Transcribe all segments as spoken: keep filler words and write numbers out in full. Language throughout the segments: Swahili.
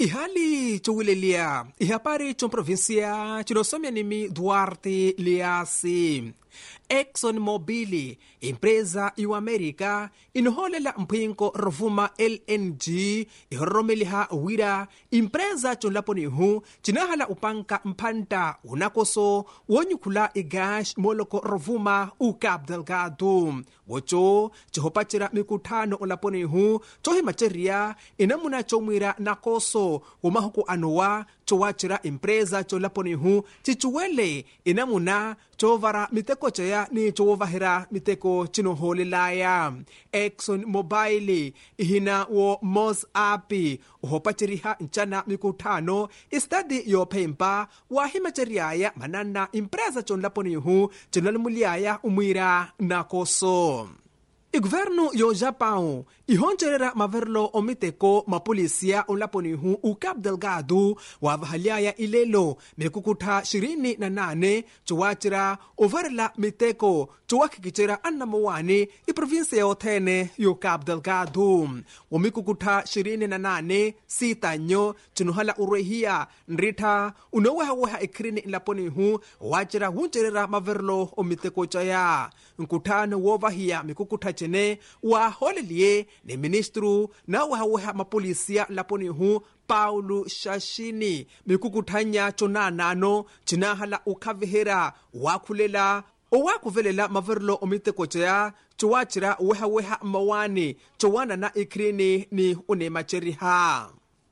ihali chowulelia ihapari chomprovinsia chinosomya nimi Duarte Liasi. Exxon Mobil, empresa yu Amerika, inoholela mpwinko rovuma L N G, ihoromeliha wira, empresa chonlaponihu, chinahala upanka mpanta, unakoso, wonyukula igash moloko rovuma u Cabo Delgado. Wocho, chihopachira mikutano olaponihu, chohimacheria, inamuna chomwira nakoso, umahuku anowa, chowachira empresa chonlaponihu, chichuwele, inamuna, chovara miteko chaya ni chovahira miteko chinoholelaya. Exxon Mobil ihina wo Mos Api uhopachiriha nchana mikutano istadi yopempa wahimachariaya manana empresa chonlaponihu chinalumuliaya umwira nakoso. Igoverno yo Japão ihoncherera maverlo omiteko mapolisia onlaponihu u Cabo Delgado wavahaliaya ilelo mekukutha ishirini na nane chowachira overla miteko chowakikichera annamuwani iprovinsia yothene yo Cabo Delgado. Wamikukutha ishirini na nane sitanyo chinohala urwehia nritha unowehaweha ikhirini inlaponihu wachira huncherera maverlo omiteko chaya. Nkutano wovahia mikukutha chene waholelie ni ministru na wahaweha mapolisia laponihu Paulo Shashini mikukuthanya chonanano chinahala ukhavihera wakhulela owakuvelela maverlo omiteko chaya chowachira wehaweha mawani chowana na ikrini ni unemacheriha.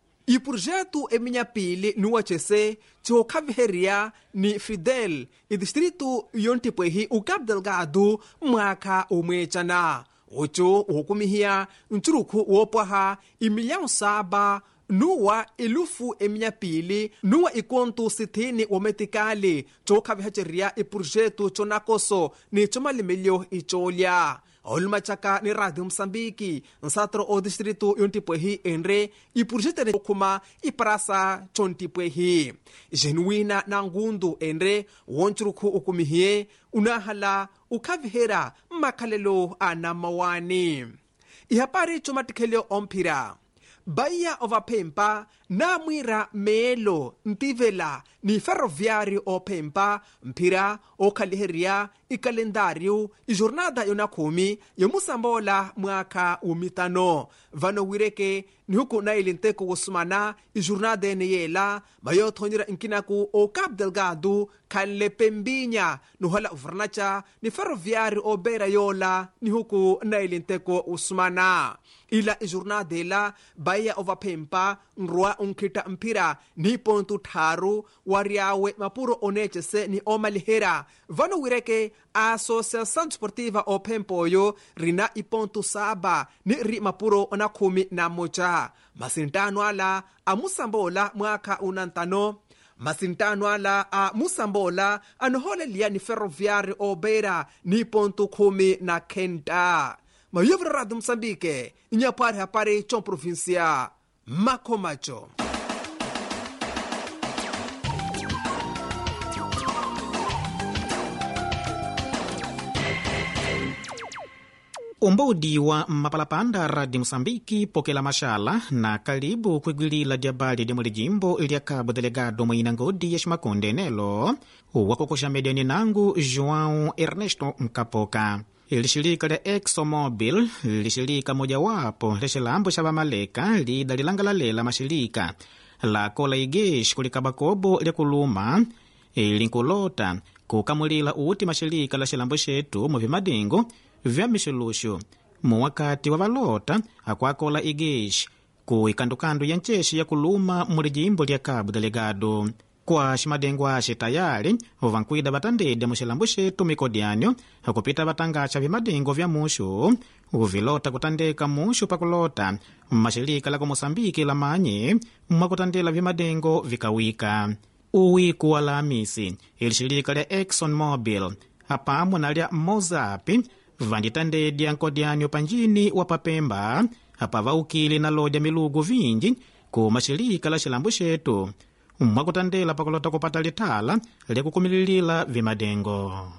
Iprojeto eminyapili nuwachese chokhaviheria ni Fidel idistritu yontipwehi u Cabo Delgado mwaka umwechana. Ocho uhukumihia nchuruku wopwaha imilhão saba nuwa ilufu eminyapili nuwa ikontu sithini wometikali chokhavihacheria iprojeto chonakoso ni chomalimelyo icholya. Olmachaka ni Radio Msambiki nsatro o distrito yontipwehi enre iprojetene okuma iprasa chontipwehi genuina na ngundu enre wonchuruku ukumihie unahala ukhavihera makhalelo anamawani. Ihapari chomatikhelyo omphira Bahia ovapempa na mwira meelo ntivela ni ferroviário opempa mphira okhaliheria ikalendário ijornada yonakhumi yomusambola mwaka umitano vano wireke ni huku na ilinteko wosumana ijornada eneyela mayothonyera inkinaku o Cabo Delgado khanle pembinya nuhala uvrnacha ni ferroviário obera yola ni huku na ilinteko usumana ila ijornada ela Bahia ovapempa nrua unkhita mphira ni pontu tharu wariawe mapuro onechese ni omalihera vano wireke a Associação Desportiva Opempoyo rina ipontu saba ni ri mapuro onakhumi na moja masintano ala a musambola mwaka unantano masintano ala a musambola anoholelia ni ferroviário obera ni pontu kumi na kenda. Mayovra Radio Msambike inyapari hapari chom provincia Makomacho. Umbudi wa mapalapanda Radio Msambiki pokela mashala na karibu kwigwilila diabali dia mwele jimbo ilia Cabo Delgado mwina ngodi ya shimakonde nelo wakokosha mediani nangu João Ernesto Mkapoka. Ili shirika la Exxon Mobil li shirika moja wapo le shilambo shaba maleka li dalilangala lela mashirika la kola igesh kulikaba kobo li kuluma ili nkulota kukamulila uti mashirika la shilambo shetu muvimadingo vya mishulushu mu wakati wa valota akwakola igesh ku ikandukandu ya ncheshi ya kuluma muli jimbo lya Cabo Delgado. Kwa shimadengo ashe tayari ovankwida batandede mushilambo shetu mikodianyo hakupita batangacha vimadengo vya mushu uvilota kutandeka mushu pakulota mashirika lako Mosambiki la manye mwakutandela vimadengo vikawika. Uwiku wa Alhamisi ili shirika lya Exxon Mobil hapamwe na lya Mozapi vanditandedya nkodianyo panjini wa papemba hapa vaukili na lodya milugu vingi ku mashirika la shilambo shetu mwakutandela pakulota kupata litala lya kukumililila vimadengo.